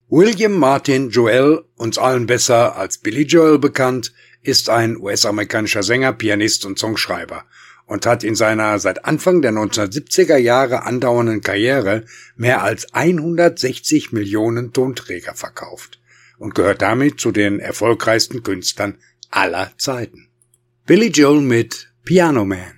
William Martin Joel, uns allen besser als Billy Joel bekannt, ist ein US-amerikanischer Sänger, Pianist und Songschreiber und hat in seiner seit Anfang der 1970er Jahre andauernden Karriere mehr als 160 Millionen Tonträger verkauft und gehört damit zu den erfolgreichsten Künstlern aller Zeiten. Billy Joel mit Piano Man.